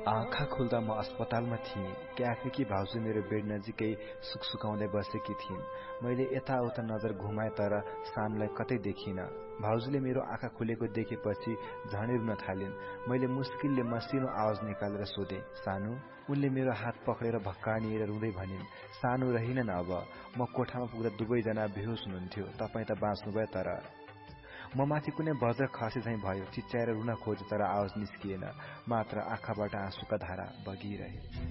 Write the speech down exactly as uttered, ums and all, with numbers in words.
आँखा खुल्दा म अस्पतालमा थिएँ। क्याफेकी भाउजू मेरो बेड नजिकै सुकसुकाउँदै बसेकी थिइन्। मैले यताउता नजर घुमाए तर सानुलाई कतै देखिन। भाउजूले मेरो आँखा खुलेको देखेपछि झनै रुन थालिन्। मैले मुस्किलले मसिनो आवाज निकालेर सोधे, सानु? उनले मेरो हात पक्रेर भक्कानिएर रुँदै भनिन्, सानु रहिनन् अब। म कोठामा पुग्दा दुवैजना बेहोस हुनुहुन्थ्यो। तपाईँ त बाँच्नुभयो तर। म माथि कुनै वज्र खसे झैं भयो। चिच्याएर रुन खोजे तर आवाज निस्किएन, मात्र आँखाबाट आँसुका धारा बगिरहे।